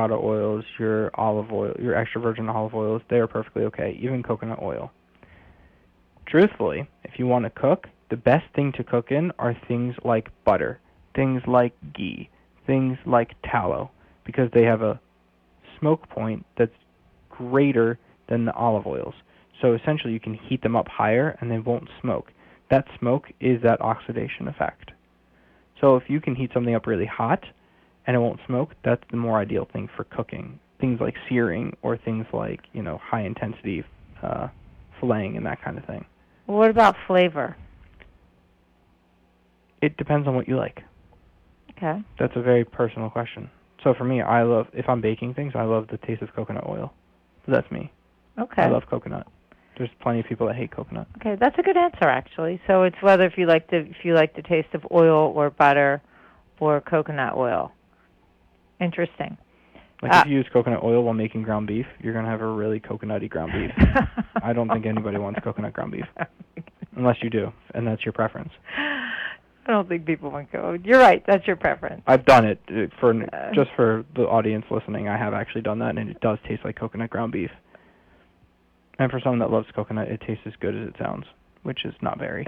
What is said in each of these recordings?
avocado oils, your olive oil, your extra virgin olive oils, they are perfectly okay, even coconut oil. Truthfully, if you want to cook, the best thing to cook in are things like butter, things like ghee, things like tallow, because they have a smoke point that's greater than the olive oils. So essentially you can heat them up higher and they won't smoke. That smoke is that oxidation effect. So if you can heat something up really hot and it won't smoke, that's the more ideal thing for cooking. Things like searing or things like, high intensity filleting and that kind of thing. What about flavor? It depends on what you like. Okay. That's a very personal question. So for me, if I'm baking things, I love the taste of coconut oil. So that's me. Okay. I love coconut. There's plenty of people that hate coconut. Okay, that's a good answer actually. So it's whether if you like the taste of oil or butter or coconut oil. Interesting. Like if you use coconut oil while making ground beef, you're going to have a really coconutty ground beef. I don't think anybody wants coconut ground beef. Unless you do, and that's your preference. I don't think people want to. You're right, that's your preference. I've done it just for the audience listening. I have actually done that, and it does taste like coconut ground beef. And for someone that loves coconut, it tastes as good as it sounds, which is not very.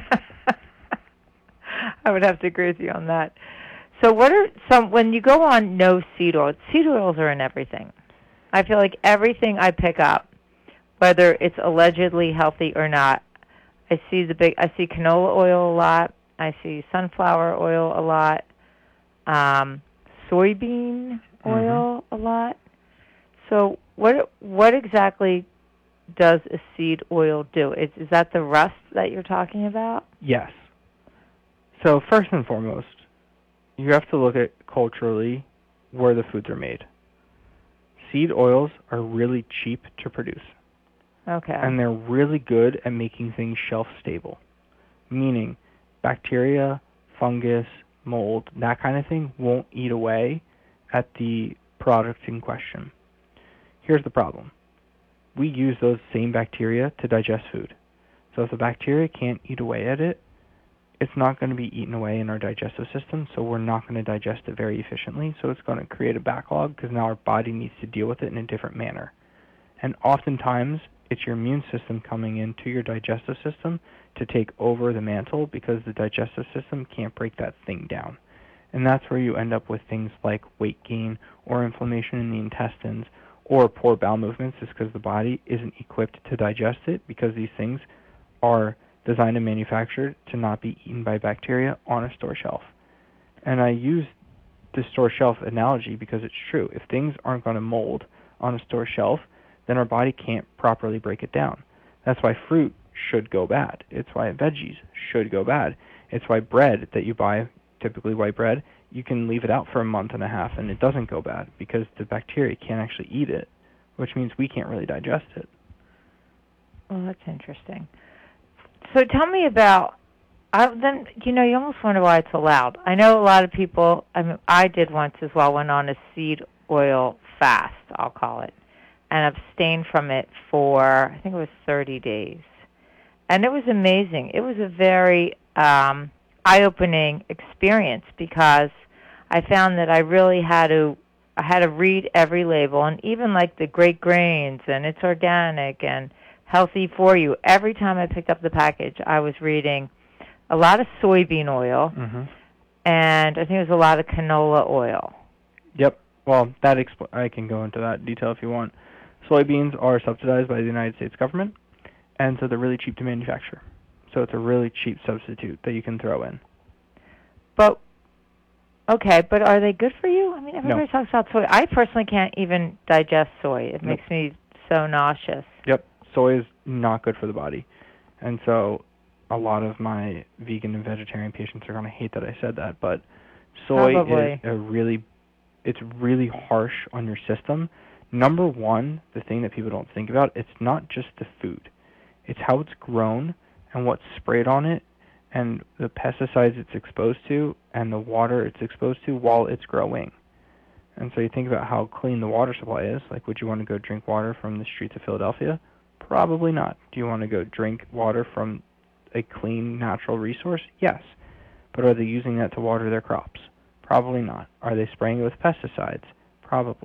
I would have to agree with you on that. So when you go on no seed oils are in everything. I feel like everything I pick up, whether it's allegedly healthy or not, I see canola oil a lot, I see sunflower oil a lot, soybean oil a lot. So what exactly does a seed oil do? Is that the rust that you're talking about? Yes. So first and foremost, you have to look at culturally where the foods are made. Seed oils are really cheap to produce. Okay. And they're really good at making things shelf stable, meaning bacteria, fungus, mold, that kind of thing won't eat away at the product in question. Here's the problem. We use those same bacteria to digest food. So if the bacteria can't eat away at it, it's not going to be eaten away in our digestive system, so we're not going to digest it very efficiently. So it's going to create a backlog because now our body needs to deal with it in a different manner. And oftentimes, it's your immune system coming into your digestive system to take over the mantle because the digestive system can't break that thing down. And that's where you end up with things like weight gain or inflammation in the intestines or poor bowel movements, is because the body isn't equipped to digest it because these things are designed and manufactured to not be eaten by bacteria on a store shelf. And I use the store shelf analogy because it's true. If things aren't going to mold on a store shelf, then our body can't properly break it down. That's why fruit should go bad. It's why veggies should go bad. It's why bread that you buy, typically white bread, you can leave it out for a month and a half and it doesn't go bad because the bacteria can't actually eat it, which means we can't really digest it. Well, that's interesting. So tell me about, you almost wonder why it's allowed. I know a lot of people, I did once as well, went on a seed oil fast, I'll call it, and abstained from it for, I think it was 30 days. And it was amazing. It was a very eye-opening experience because I found that I really had to read every label, and even like the great grains, and it's organic, and healthy for you. Every time I picked up the package, I was reading a lot of soybean oil, and I think it was a lot of canola oil. Yep. Well, I can go into that detail if you want. Soybeans are subsidized by the United States government, and so they're really cheap to manufacture. So it's a really cheap substitute that you can throw in. But are they good for you? I mean, everybody talks about soy. I personally can't even digest soy. It makes me so nauseous. Yep. Soy is not good for the body. And so a lot of my vegan and vegetarian patients are going to hate that I said that, but soy is it's really harsh on your system. Number one, the thing that people don't think about, it's not just the food. It's how it's grown and what's sprayed on it and the pesticides it's exposed to and the water it's exposed to while it's growing. And so you think about how clean the water supply is. Like, would you want to go drink water from the streets of Philadelphia? Probably not. Do you want to go drink water from a clean natural resource? Yes. But are they using that to water their crops? Probably not. Are they spraying it with pesticides? Probably.